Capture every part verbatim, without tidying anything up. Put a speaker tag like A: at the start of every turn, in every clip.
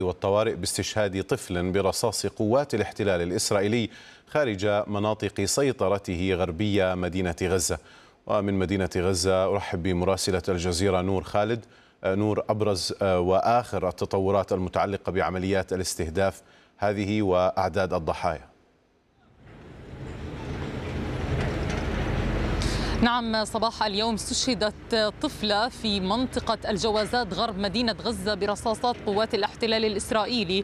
A: والطوارئ باستشهاد طفل برصاص قوات الاحتلال الإسرائيلي خارج مناطق سيطرته غربية مدينة غزة. ومن مدينة غزة أرحب بمراسلة الجزيرة نور خالد. نور، أبرز وآخر التطورات المتعلقة بعمليات الاستهداف هذه وأعداد الضحايا.
B: نعم، صباح اليوم استشهدت طفلة في منطقة الجوازات غرب مدينة غزة برصاصات قوات الاحتلال الإسرائيلي،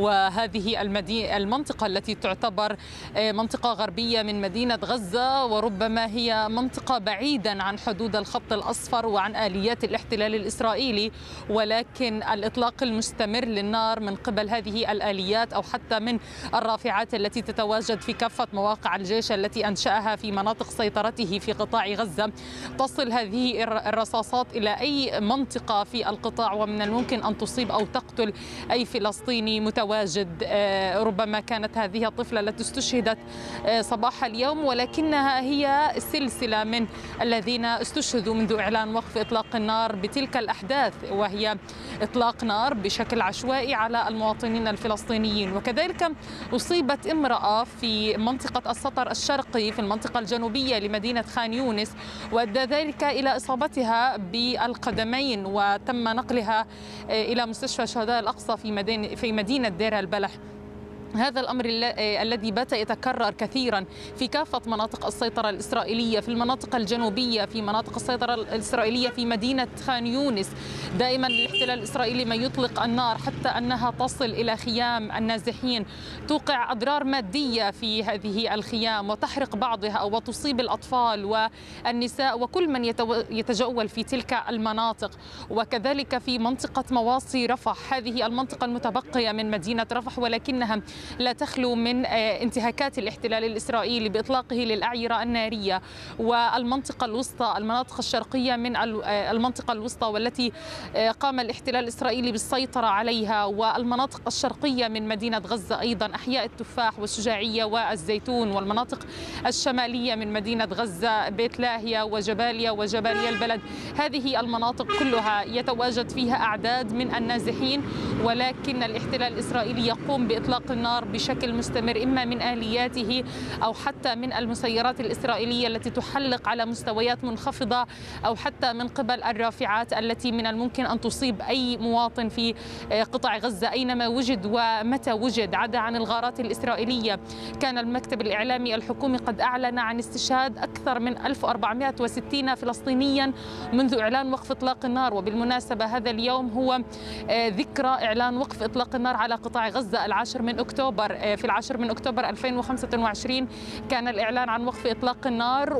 B: وهذه المنطقة التي تعتبر منطقة غربية من مدينة غزة، وربما هي منطقة بعيدا عن حدود الخط الأصفر وعن آليات الاحتلال الإسرائيلي، ولكن الإطلاق المستمر للنار من قبل هذه الآليات أو حتى من الرافعات التي تتواجد في كافة مواقع الجيش التي أنشأها في مناطق سيطرته في قطاع غزة، تصل هذه الرصاصات إلى أي منطقة في القطاع، ومن الممكن أن تصيب أو تقتل أي فلسطيني متواجد. ربما كانت هذه الطفلة التي استشهدت صباح اليوم، ولكنها هي سلسلة من الذين استشهدوا منذ إعلان وقف إطلاق النار بتلك الأحداث، وهي إطلاق نار بشكل عشوائي على المواطنين الفلسطينيين. وكذلك أصيبت امرأة في منطقة السطر الشرقي في المنطقة الجنوبية لمدينة خان يونس، وأدى ذلك إلى إصابتها بالقدمين، وتم نقلها إلى مستشفى شهداء الأقصى في مدينة في مدينة دير البلح. هذا الأمر الذي بات يتكرر كثيرا في كافة مناطق السيطرة الإسرائيلية، في المناطق الجنوبية، في مناطق السيطرة الإسرائيلية في مدينة خان يونس. دائما الاحتلال الإسرائيلي ما يطلق النار حتى أنها تصل إلى خيام النازحين، توقع أضرار مادية في هذه الخيام وتحرق بعضها وتصيب الأطفال والنساء وكل من يتجول في تلك المناطق. وكذلك في منطقة مواصي رفح، هذه المنطقة المتبقية من مدينة رفح، ولكنها لا تخلو من انتهاكات الاحتلال الإسرائيلي بإطلاقه للأعيرة النارية. والمنطقة الوسطى، المناطق الشرقية من المنطقة الوسطى والتي قام الاحتلال الإسرائيلي بالسيطرة عليها، والمناطق الشرقية من مدينة غزة أيضا، أحياء التفاح والشجاعية والزيتون، والمناطق الشمالية من مدينة غزة، بيت لاهيا وجباليا وجباليا البلد. هذه المناطق كلها يتواجد فيها أعداد من النازحين، ولكن الاحتلال الإسرائيلي يقوم بإطلاق النار بشكل مستمر، إما من آلياته أو حتى من المسيرات الإسرائيلية التي تحلق على مستويات منخفضة، أو حتى من قبل الرافعات التي من الممكن أن تصيب أي مواطن في قطاع غزة أينما وجد ومتى وجد. عدا عن الغارات الإسرائيلية، كان المكتب الإعلامي الحكومي قد أعلن عن استشهاد أكثر من ألف وأربعمائة وستين فلسطينيا منذ إعلان وقف إطلاق النار. وبالمناسبة هذا اليوم هو ذكرى إعلان وقف إطلاق النار على قطاع غزة العاشر من أكتوبر. في العاشر من أكتوبر ألفين وخمسة وعشرين كان الإعلان عن وقف إطلاق النار،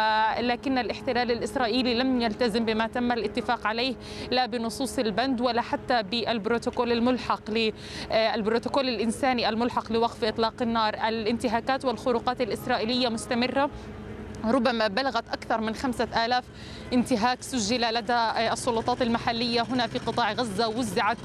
B: ولكن الاحتلال الإسرائيلي لم يلتزم بما تم الاتفاق عليه، لا بنصوص البند ولا حتى بالبروتوكول الملحق للبروتوكول الإنساني الملحق لوقف إطلاق النار. الانتهاكات والخروقات الإسرائيلية مستمرة، ربما بلغت أكثر من خمسة آلاف انتهاك سجل لدى السلطات المحلية هنا في قطاع غزة، وزعت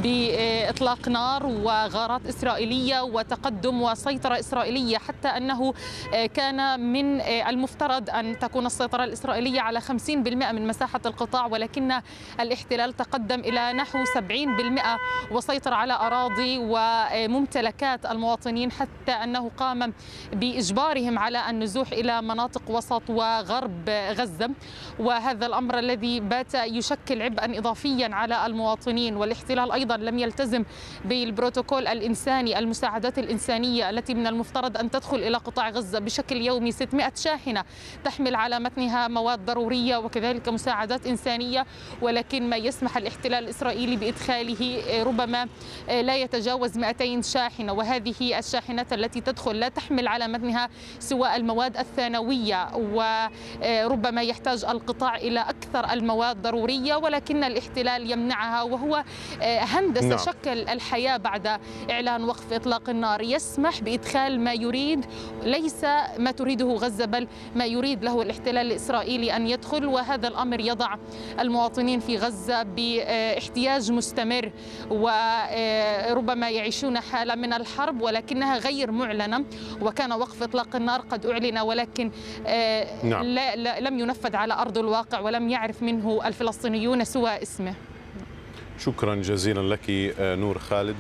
B: بإطلاق نار وغارات إسرائيلية وتقدم وسيطرة إسرائيلية، حتى أنه كان من المفترض أن تكون السيطرة الإسرائيلية على خمسين بالمئة من مساحة القطاع، ولكن الاحتلال تقدم إلى نحو سبعين بالمئة وسيطر على أراضي وممتلكات المواطنين، حتى أنه قام بإجبارهم على النزوح إلى مناطق وسط وغرب غزة. وهذا الأمر الذي بات يشكل عبئا إضافيا على المواطنين. والاحتلال أيضا لم يلتزم بالبروتوكول الإنساني، المساعدات الإنسانية التي من المفترض أن تدخل إلى قطاع غزة بشكل يومي، ستمائة شاحنة تحمل على متنها مواد ضرورية وكذلك مساعدات إنسانية، ولكن ما يسمح الاحتلال الإسرائيلي بإدخاله ربما لا يتجاوز مئتين شاحنة، وهذه الشاحنات التي تدخل لا تحمل على متنها سوى المواد الثانوية، وربما يحتاج القطاع إلى أكثر المواد ضرورية، ولكن الاحتلال يمنعها، وهو هندسة نعم. شكل الحياة بعد إعلان وقف إطلاق النار، يسمح بإدخال ما يريد، ليس ما تريده غزة بل ما يريد له الاحتلال الإسرائيلي أن يدخل. وهذا الأمر يضع المواطنين في غزة باحتياج مستمر، وربما يعيشون حالة من الحرب ولكنها غير معلنة. وكان وقف إطلاق النار قد أعلن، ولكن نعم. لا لا لم ينفذ على أرض الواقع، ولم يعرف منه الفلسطينيون سوى اسمه.
A: شكرا جزيلا لك نور خالد.